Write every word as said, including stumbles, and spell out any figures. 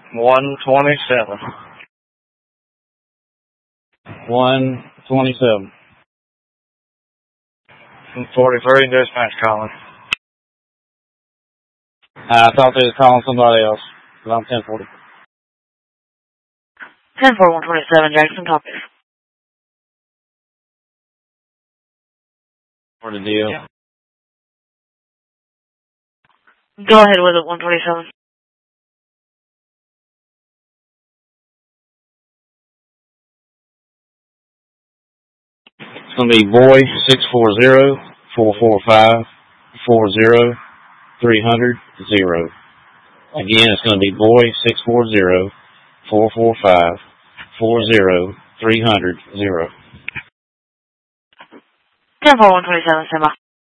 one twenty-seven. one twenty-seven. forty-three, dispatch calling. I thought they was calling somebody else, but I'm ten forty. ten four, one twenty-seven, Jackson, copy. For the deal. Yeah. Go ahead with it, one twenty-seven. It's going to be boy six four zero, four four five, four zero, three hundred, zero. Again, it's going to be boy six four zero, four four five, four zero, three hundred, zero. ten four, one twenty-seven, stand by.